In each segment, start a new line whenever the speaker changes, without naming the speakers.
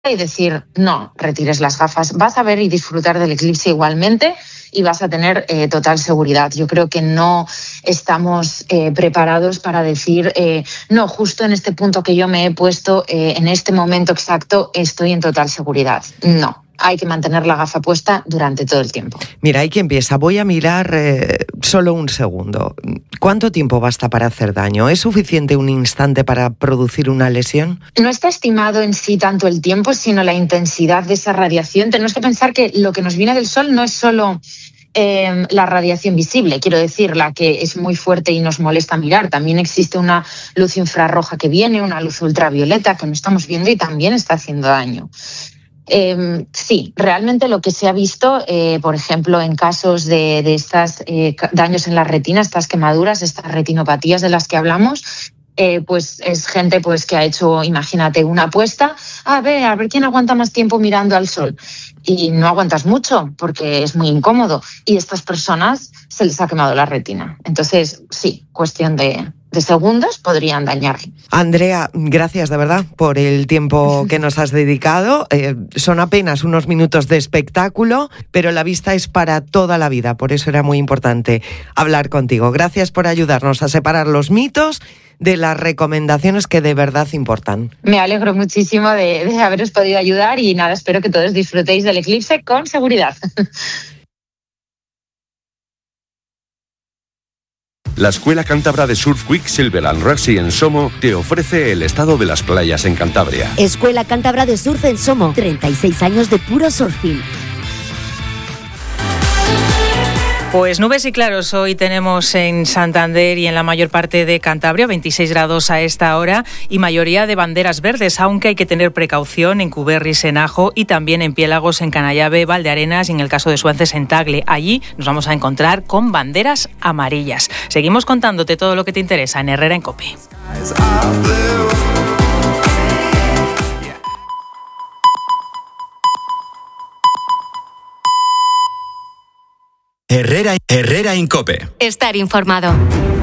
y decir, no, retires las gafas. Vas a ver y disfrutar del eclipse igualmente y vas a tener total seguridad. Yo creo que no estamos preparados para decir, no, justo en este punto que yo me he puesto, en este momento exacto, estoy en total seguridad. No. Hay que mantener la gafa puesta durante todo el tiempo.
Mira, hay que empieza. Voy a mirar solo un segundo. ¿Cuánto tiempo basta para hacer daño? ¿Es suficiente un instante para producir una lesión?
No está estimado en sí tanto el tiempo, sino la intensidad de esa radiación. Tenemos que pensar que lo que nos viene del sol no es solo la radiación visible, quiero decir, la que es muy fuerte y nos molesta mirar. También existe una luz infrarroja que viene, una luz ultravioleta que no estamos viendo y también está haciendo daño. Sí, realmente lo que se ha visto, por ejemplo, en casos de estos daños en la retina, estas quemaduras, estas retinopatías de las que hablamos, pues es gente pues que ha hecho, imagínate, una apuesta, a ver quién aguanta más tiempo mirando al sol. Y no aguantas mucho porque es muy incómodo. Y a estas personas se les ha quemado la retina. Entonces, sí, cuestión de segundos podrían dañar.
Andrea, gracias de verdad por el tiempo que nos has dedicado. Son apenas unos minutos de espectáculo, pero la vista es para toda la vida. Por eso era muy importante hablar contigo. Gracias por ayudarnos a separar los mitos de las recomendaciones que de verdad importan.
Me alegro muchísimo de haberos podido ayudar y nada, espero que todos disfrutéis del eclipse con seguridad.
La Escuela Cántabra de Surf Quicksilver and Rugby en Somo te ofrece el estado de las playas en Cantabria.
Escuela Cántabra de Surf en Somo, 36 años de puro surfing.
Pues nubes y claros hoy tenemos en Santander y en la mayor parte de Cantabria, 26 grados a esta hora y mayoría de banderas verdes, aunque hay que tener precaución en Cuberris, en Ajo y también en Piélagos, en Canallave, Valdearenas y en el caso de Suances, en Tagle. Allí nos vamos a encontrar con banderas amarillas. Seguimos contándote todo lo que te interesa en Herrera en COPE.
Herrera en COPE.
Estar informado.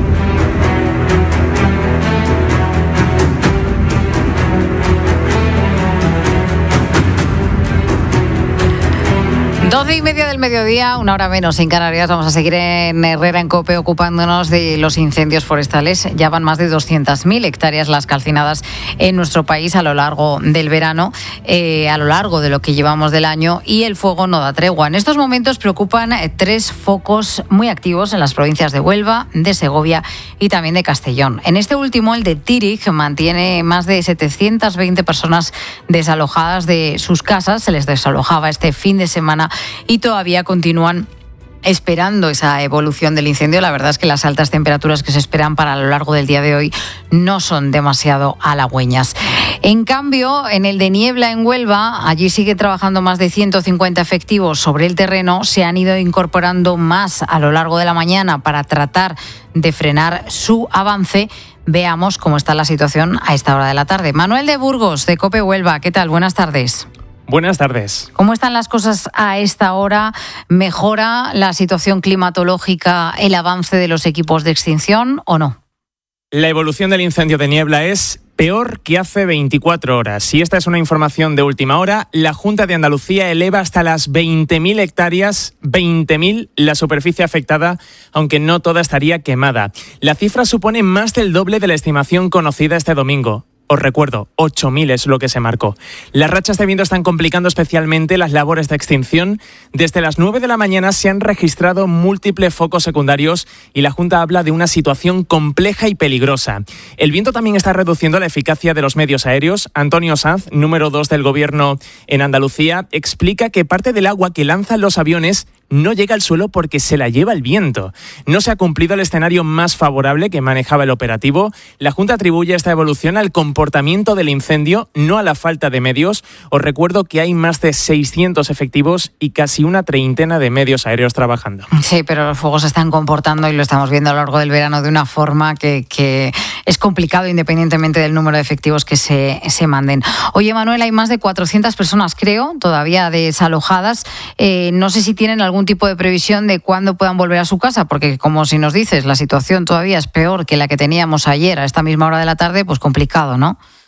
12:30 del mediodía, una hora menos en Canarias. Vamos a seguir en Herrera en COPE ocupándonos de los incendios forestales. Ya van más de 200.000 hectáreas las calcinadas en nuestro país a lo largo del verano, a lo largo de lo que llevamos del año, y el fuego no da tregua. En estos momentos preocupan 3 focos muy activos en las provincias de Huelva, de Segovia y también de Castellón. En este último, el de Tírig, mantiene más de 720 personas desalojadas de sus casas. Se les desalojaba este fin de semana y todavía continúan esperando esa evolución del incendio. La verdad es que las altas temperaturas que se esperan para lo largo del día de hoy no son demasiado halagüeñas. En cambio, en el de Niebla, en Huelva, allí sigue trabajando más de 150 efectivos sobre el terreno. Se han ido incorporando más a lo largo de la mañana para tratar de frenar su avance. Veamos cómo está la situación a esta hora de la tarde. Manuel de Burgos, de COPE Huelva, ¿qué tal? Buenas tardes.
Buenas tardes.
¿Cómo están las cosas a esta hora? ¿Mejora la situación climatológica el avance de los equipos de extinción o no?
La evolución del incendio de Niebla es peor que hace 24 horas. Y esta es una información de última hora. La Junta de Andalucía eleva hasta las 20.000 hectáreas, 20.000 la superficie afectada, aunque no toda estaría quemada. La cifra supone más del doble de la estimación conocida este domingo. Os recuerdo, 8.000 es lo que se marcó. Las rachas de viento están complicando especialmente las labores de extinción. Desde las 9 de la mañana se han registrado múltiples focos secundarios y la Junta habla de una situación compleja y peligrosa. El viento también está reduciendo la eficacia de los medios aéreos. Antonio Sanz, número 2 del Gobierno en Andalucía, explica que parte del agua que lanzan los aviones no llega al suelo porque se la lleva el viento. No se ha cumplido el escenario más favorable que manejaba el operativo. La Junta atribuye esta evolución al comportamiento del incendio, no a la falta de medios. Os recuerdo que hay más de 600 efectivos y casi una treintena de medios aéreos trabajando.
Sí, pero los fuegos se están comportando, y lo estamos viendo a lo largo del verano, de una forma que es complicado independientemente del número de efectivos que se manden. Oye, Manuel, hay más de 400 personas, creo, todavía desalojadas. No sé si tienen algún tipo de previsión de cuándo puedan volver a su casa, porque como si nos dices, la situación todavía es peor que la que teníamos ayer a esta misma hora de la tarde, pues complicado, ¿no?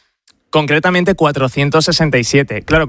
concretamente 467. Claro,